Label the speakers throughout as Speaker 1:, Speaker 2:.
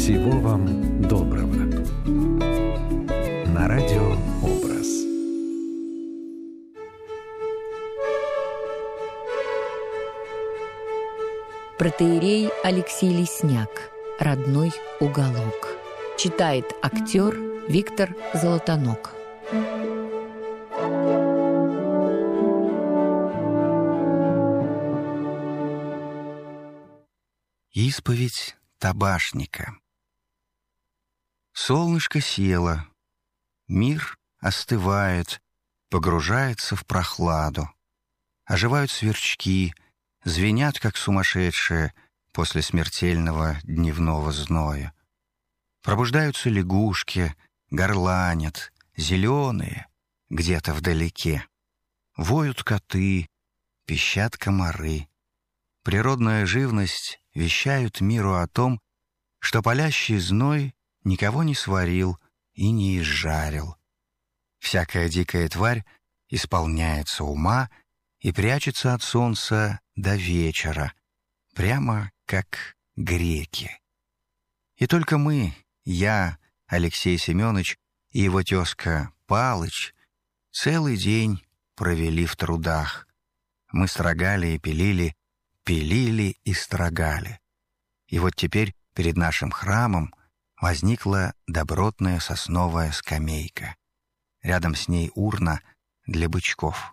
Speaker 1: Всего вам доброго. На радио «Образ».
Speaker 2: Протоиерей Алексей Лесняк. Родной уголок. Читает актер Виктор Золотоног.
Speaker 3: Исповедь табашника. Солнышко село, мир остывает, погружается в прохладу. Оживают сверчки, звенят, как сумасшедшие после смертельного дневного зноя. Пробуждаются лягушки, горланят, зеленые, где-то вдалеке. Воют коты, пищат комары. Природная живность вещают миру о том, что палящий зной никого не сварил и не изжарил. Всякая дикая тварь исполняется ума и прячется от солнца до вечера, прямо как греки. И только мы, я, Алексей Семенович и его тезка Палыч, целый день провели в трудах. Мы строгали и пилили, пилили и строгали. И вот теперь перед нашим храмом возникла добротная сосновая скамейка. Рядом с ней урна для бычков.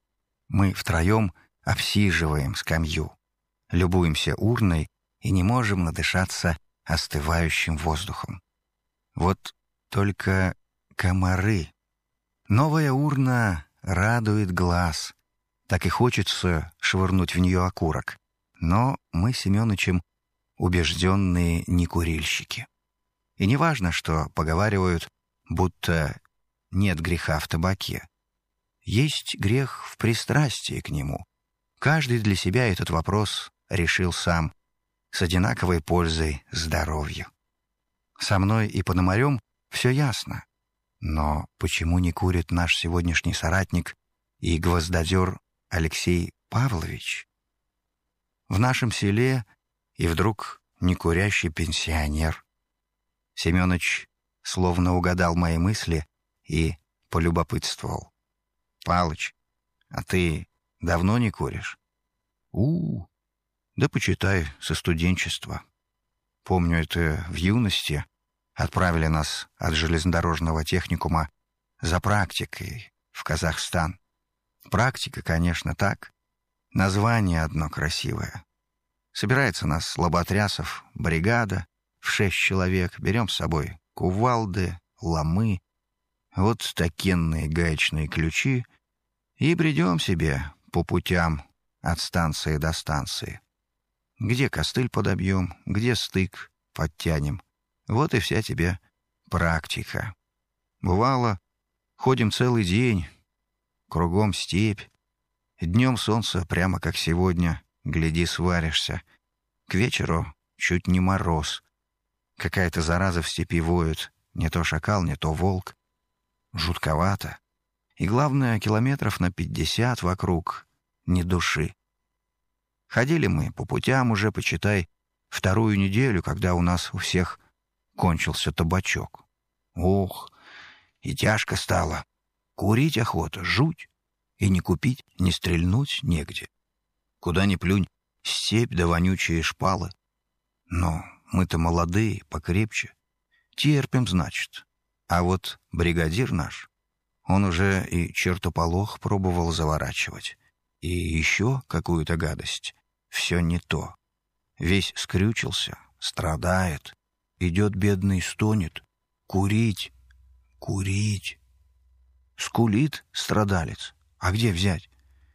Speaker 3: Мы втроем обсиживаем скамью, любуемся урной и не можем надышаться остывающим воздухом. Вот только комары. Новая урна радует глаз. Так и хочется швырнуть в нее окурок. Но мы с Семёнычем убежденные некурильщики. И не важно, что поговаривают, будто нет греха в табаке. Есть грех в пристрастии к нему. Каждый для себя этот вопрос решил сам, с одинаковой пользой здоровью. Со мной и Пономарем все ясно. Но почему не курит наш сегодняшний соратник и гвоздодер Алексей Павлович? В нашем селе и вдруг некурящий пенсионер. Семёныч словно угадал мои мысли и полюбопытствовал. «Палыч, а ты давно не куришь?» Да почитай, со студенчества. Помню, это в юности отправили нас от железнодорожного техникума за практикой в Казахстан. Практика, конечно, так. Название одно красивое. Собирается нас лоботрясов бригада в 6 человек. Берем с собой кувалды, ломы, вот такенные гаечные ключи и бредем себе по путям от станции до станции. Где костыль подобьем, где стык подтянем. Вот и вся тебе практика. Бывало, ходим целый день, кругом степь. Днем солнце прямо как сегодня, гляди, сваришься. К вечеру чуть не мороз. Какая-то зараза в степи воет, не то шакал, не то волк. Жутковато. И главное, километров на 50 вокруг ни души. Ходили мы по путям уже, почитай, 2-ю неделю, когда у нас у всех кончился табачок. Ох, и тяжко стало. Курить охота, жуть. И не купить, не стрельнуть негде. Куда ни плюнь, степь да вонючие шпалы. Но мы-то молодые, покрепче. Терпим, значит. А вот бригадир наш, он уже и чертополох пробовал заворачивать. И еще какую-то гадость. Все не то. Весь скрючился, страдает. Идет бедный, стонет. Курить, курить. Скулит страдалец. А где взять?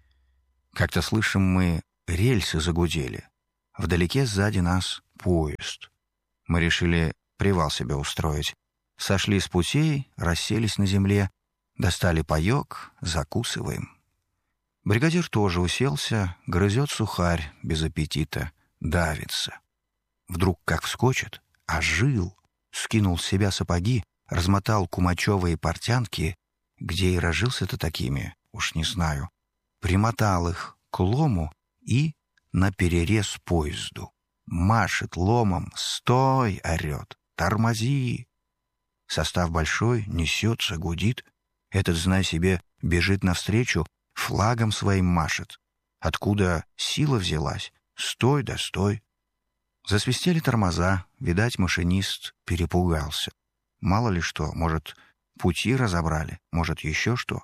Speaker 3: Как-то слышим мы, рельсы загудели. Вдалеке сзади нас поезд. Мы решили привал себе устроить. Сошли с путей, расселись на земле, достали паёк, закусываем. Бригадир тоже уселся, грызет сухарь без аппетита, давится. Вдруг как вскочит, ожил, скинул с себя сапоги, размотал кумачевые портянки, где и разжился-то такими, уж не знаю, примотал их к лому и наперерез поезду. Машет ломом, «Стой!» орет. Тормози!» Состав большой, несется, гудит. Этот, знай себе, бежит навстречу, флагом своим машет. Откуда сила взялась? Стой да стой. Засвистели тормоза, видать, машинист перепугался. Мало ли что, может, пути разобрали, может, еще что.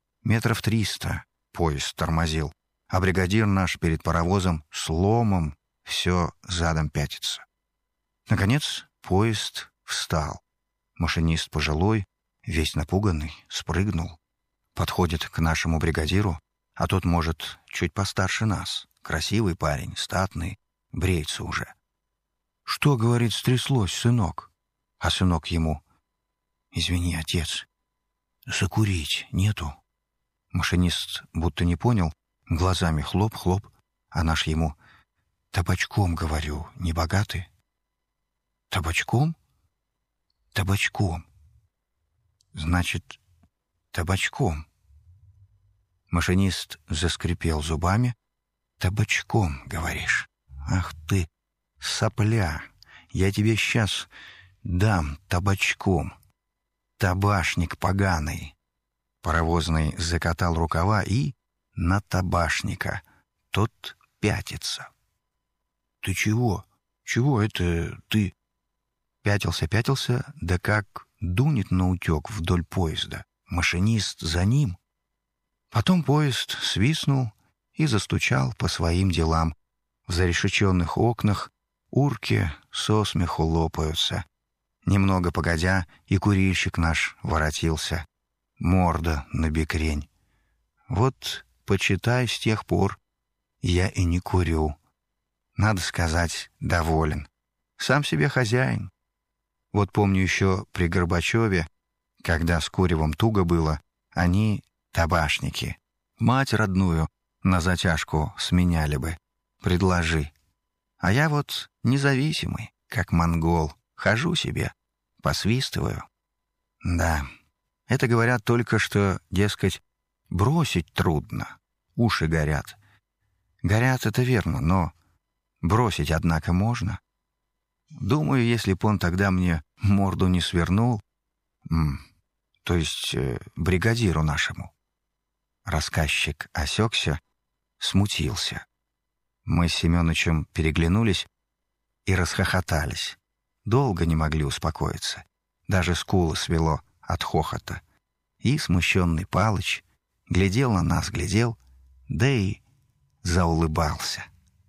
Speaker 3: 300 метров поезд тормозил, а бригадир наш перед паровозом с ломом все задом пятится. Наконец поезд встал. Машинист пожилой, весь напуганный, спрыгнул. Подходит к нашему бригадиру, а тот, может, чуть постарше нас. Красивый парень, статный, бреется уже. «Что, — говорит, — стряслось, сынок?» А сынок ему: «Извини, отец, закурить нету?» Машинист будто не понял, глазами хлоп-хлоп, а наш ему: «Табачком, говорю, не богаты?» «Табачком? Табачком. Значит, табачком». Машинист заскрипел зубами. «Табачком, говоришь? Ах ты, сопля! Я тебе сейчас дам табачком. Табашник поганый!» Паровозный закатал рукава и на табашника. Тот пятится. «Ты чего? Чего это ты?» Пятился, да как дунет наутек вдоль поезда. Машинист за ним. Потом поезд свистнул и застучал по своим делам. В зарешеченных окнах урки со смеху лопаются. Немного погодя, и курильщик наш воротился. Морда на бекрень. Вот, почитай, с тех пор я и не курю. Надо сказать, доволен. Сам себе хозяин. Вот помню еще при Горбачеве, когда с куревом туго было, они, табашники, мать родную на затяжку сменяли бы. Предложи. А я вот независимый, как монгол, хожу себе, посвистываю. Да, это говорят только, что, дескать, бросить трудно, уши горят. Горят, это верно, но бросить, однако, можно. Думаю, если б он тогда мне морду не свернул, то есть бригадиру нашему. Рассказчик осекся, смутился. Мы с Семёнычем переглянулись и расхохотались. Долго не могли успокоиться. Даже скулы свело от хохота. И смущенный Палыч глядел на нас, глядел, да и заулыбался.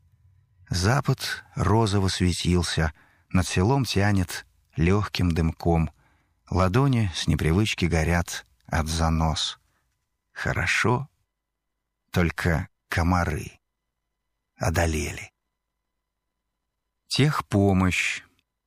Speaker 3: Запад розово светился, над селом тянет легким дымком. Ладони с непривычки горят от занос. Хорошо, только комары одолели. Техпомощь.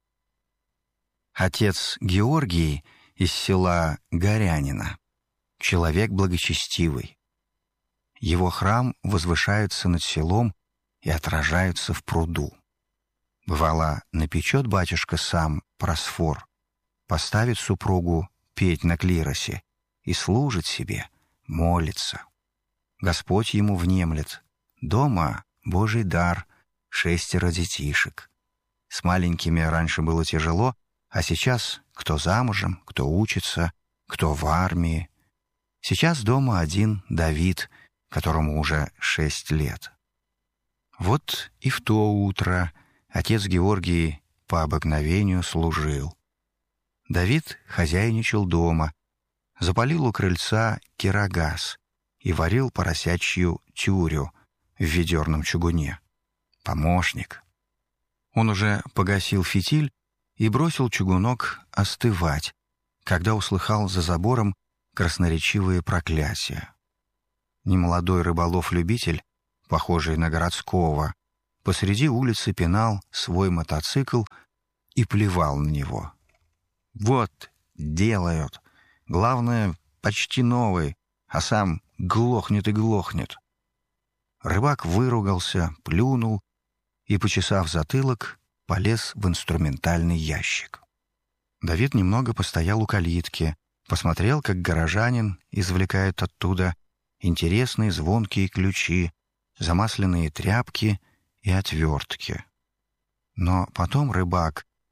Speaker 3: Отец Георгий из села Горянина. Человек благочестивый. Его храм возвышается над селом и отражается в пруду. Бывало, напечет батюшка сам просфор, поставит супругу петь на клиросе и служит себе, молится. Господь ему внемлет. Дома Божий дар, 6 детишек. С маленькими раньше было тяжело, а сейчас кто замужем, кто учится, кто в армии. Сейчас дома один Давид, которому уже 6 лет. Вот и в то утро отец Георгий по обыкновению служил. Давид хозяйничал дома, запалил у крыльца кирогаз и варил поросячью тюрю в ведерном чугуне. Помощник. Он уже погасил фитиль и бросил чугунок остывать, когда услыхал за забором красноречивые проклятия. Немолодой рыболов-любитель, похожий на городского, посреди улицы пинал свой мотоцикл и плевал на него. «Вот, делают. Главное, почти новый, а сам глохнет и глохнет». Рыбак выругался, плюнул и, почесав затылок, полез в инструментальный ящик. Давид немного постоял у калитки, посмотрел, как горожанин извлекает оттуда интересные звонкие ключи, замасленные тряпки и отвертки. Но потом рыбак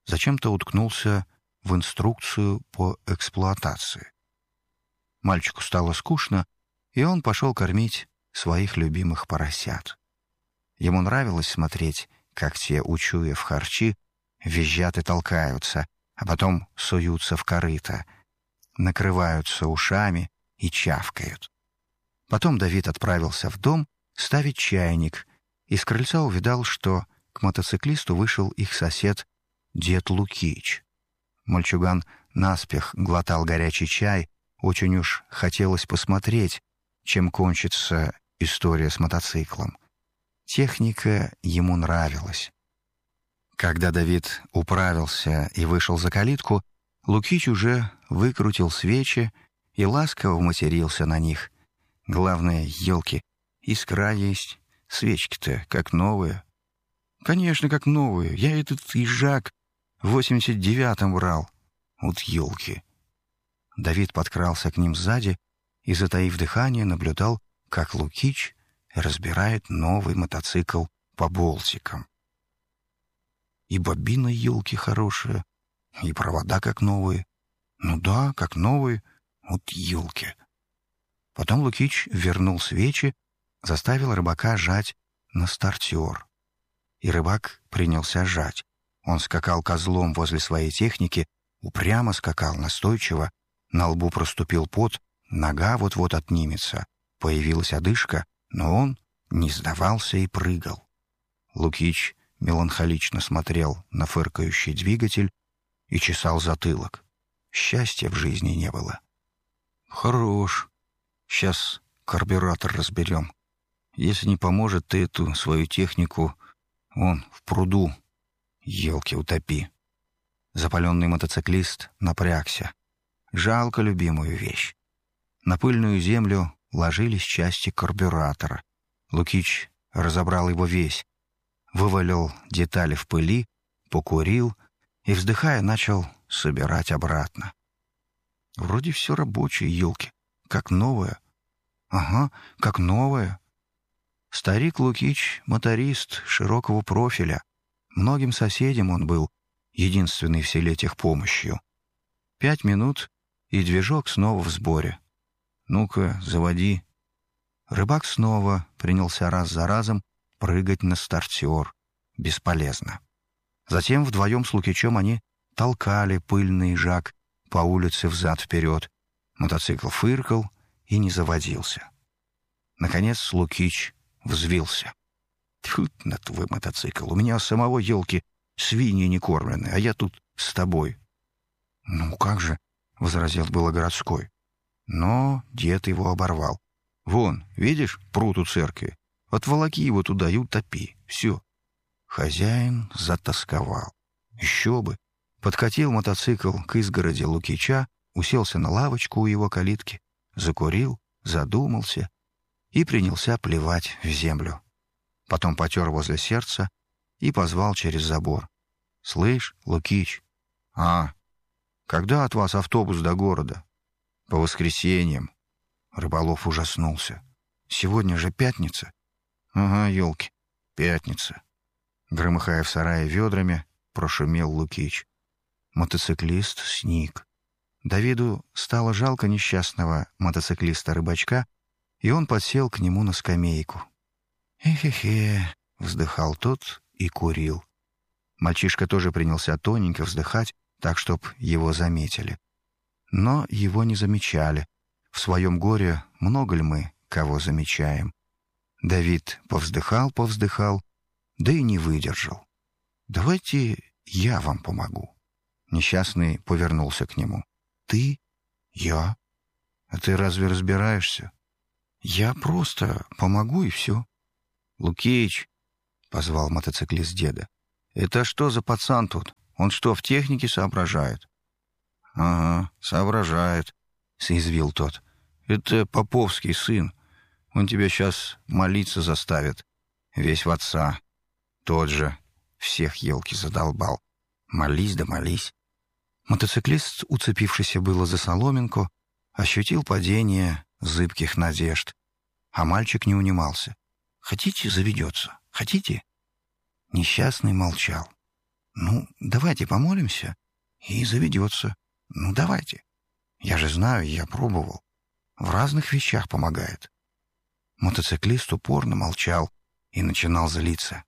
Speaker 3: зачем-то уткнулся в инструкцию по эксплуатации. Мальчику стало скучно, и он пошел кормить своих любимых поросят. Ему нравилось смотреть, как те, учуяв харчи, визжат и толкаются, а потом суются в корыто, накрываются ушами и чавкают. Потом Давид отправился в дом ставить чайник, и с крыльца увидал, что к мотоциклисту вышел их сосед дед Лукич. Мальчуган наспех глотал горячий чай, очень уж хотелось посмотреть, чем кончится история с мотоциклом. Техника ему нравилась. Когда Давид управился и вышел за калитку, Лукич уже выкрутил свечи и ласково матерился на них. Главное, елки, искра есть, свечки-то как новые. Конечно, как новые. Я этот ижак в 89-м брал. Вот елки. Давид подкрался к ним сзади и, затаив дыхание, наблюдал, как Лукич разбирает новый мотоцикл по болтикам. И бобина елки хорошая, и провода как новые. Ну да, как новые, вот елки. Потом Лукич вернул свечи, заставил рыбака жать на стартер. И рыбак принялся жать. Он скакал козлом возле своей техники, упрямо скакал, настойчиво, на лбу проступил пот, нога вот-вот отнимется. Появилась одышка, но он не сдавался и прыгал. Лукич меланхолично смотрел на фыркающий двигатель и чесал затылок. Счастья в жизни не было. «Хорош. Сейчас карбюратор разберем. Если не поможет, ты эту свою технику вон в пруду, елки, утопи». Запаленный мотоциклист напрягся. Жалко любимую вещь. На пыльную землю ложились части карбюратора. Лукич разобрал его весь, вывалил детали в пыли, покурил и, вздыхая, начал собирать обратно. Вроде все рабочее, елки, как новое. Ага, как новое. Старик Лукич — моторист широкого профиля. Многим соседям он был единственной в селе техпомощью. 5 минут, и движок снова в сборе. «Ну-ка, заводи». Рыбак снова принялся раз за разом прыгать на стартер. Бесполезно. Затем вдвоем с Лукичем они толкали пыльный жак по улице взад-вперед. Мотоцикл фыркал и не заводился. Наконец Лукич взвился. «Тьфу на твой мотоцикл! У меня самого, елки, свиньи не кормлены, а я тут с тобой». «Ну как же?» — возразил было городской. Но дед его оборвал. «Вон, видишь, пруд у церкви? Отволоки его туда и утопи. Все». Хозяин затосковал. Еще бы. Подкатил мотоцикл к изгороди Лукича, уселся на лавочку у его калитки, закурил, задумался и принялся плевать в землю. Потом потер возле сердца и позвал через забор. «Слышь, Лукич, когда от вас автобус до города?» «По воскресеньям». Рыболов ужаснулся. «Сегодня же пятница». «Ага, елки, пятница». Громыхая в сарае ведрами, прошумел Лукич. Мотоциклист сник. Давиду стало жалко несчастного мотоциклиста-рыбачка, и он подсел к нему на скамейку. «Хе-хе-хе», — вздыхал тот и курил. Мальчишка тоже принялся тоненько вздыхать, так, чтоб его заметили. Но его не замечали. В своем горе много ли мы кого замечаем? Давид повздыхал, да и не выдержал. «Давайте я вам помогу». Несчастный повернулся к нему. «Ты? Я? А ты разве разбираешься?» «Я просто помогу, и все». «Лукич», — позвал мотоциклист деда, — «это что за пацан тут? Он что, в технике соображает?» «Ага, соображает», — соязвил тот. «Это поповский сын. Он тебя сейчас молиться заставит. Весь в отца. Тот же всех елки задолбал. Молись да молись». Мотоциклист, уцепившийся было за соломинку, ощутил падение зыбких надежд. А мальчик не унимался. «Хотите, заведется? Хотите?» Несчастный молчал. Ну, давайте помолимся, и заведется. Ну, давайте. Я же знаю, я пробовал. В разных вещах помогает». Мотоциклист упорно молчал и начинал злиться.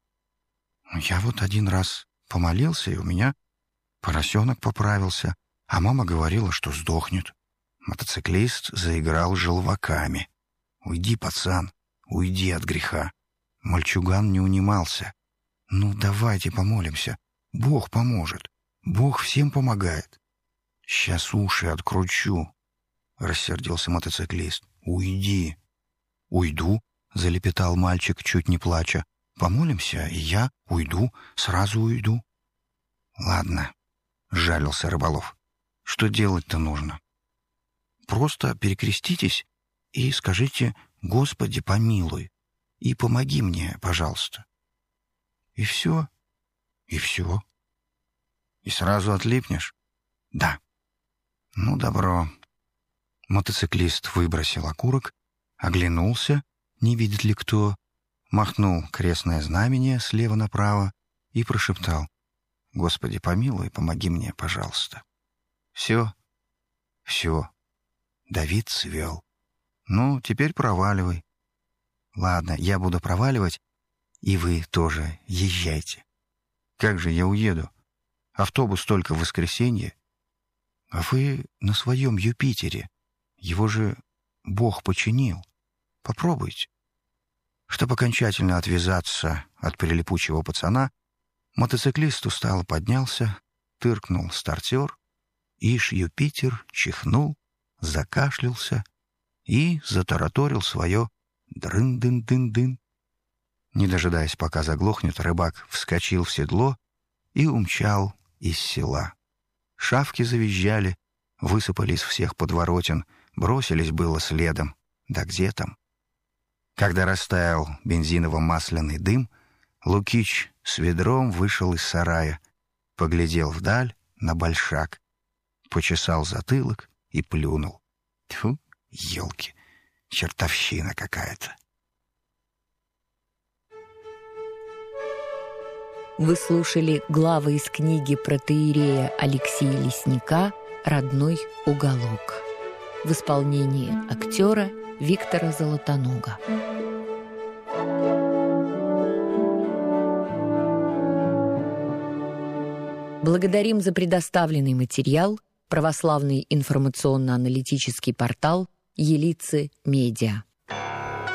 Speaker 3: «Я вот один раз помолился, и у меня поросенок поправился, а мама говорила, что сдохнет». Мотоциклист заиграл желваками. «Уйди, пацан, уйди от греха». Мальчуган не унимался. «Ну, давайте помолимся. Бог поможет. Бог всем помогает». «Сейчас уши откручу», — рассердился мотоциклист. «Уйди». «Уйду», — залепетал мальчик, чуть не плача. «Помолимся, и я уйду, сразу уйду». «Ладно», — жалился рыболов. «Что делать-то нужно?» «Просто перекреститесь и скажите: Господи, помилуй, и помоги мне, пожалуйста». «И все? И все?» «И сразу отлипнешь?» «Да». «Ну, добро». Мотоциклист выбросил окурок, оглянулся, не видит ли кто, махнул крестное знамение слева направо и прошептал: «Господи, помилуй, помоги мне, пожалуйста». «Все? Все». Давид свел. «Ну, теперь проваливай». «Ладно, я буду проваливать, и вы тоже езжайте». «Как же я уеду? Автобус только в воскресенье». «А вы на своем Юпитере. Его же Бог починил. Попробуйте». Чтобы окончательно отвязаться от прилипучего пацана, мотоциклист устало поднялся, тыркнул стартер, ишь Юпитер чихнул, закашлялся и затараторил свое «дрын-дын-дын-дын». Не дожидаясь, пока заглохнет, рыбак вскочил в седло и умчал из села. Шавки завизжали, высыпали из всех подворотен, бросились было следом. Да где там? Когда растаял бензиново-масляный дым, Лукич с ведром вышел из сарая, поглядел вдаль на большак, почесал затылок и плюнул. Тьфу, елки, чертовщина какая-то.
Speaker 2: Вы слушали главы из книги протоиерея Алексея Лесника «Родной уголок» в исполнении актера Виктора Золотонога. Благодарим за предоставленный материал православный информационно-аналитический портал Елицы Медиа.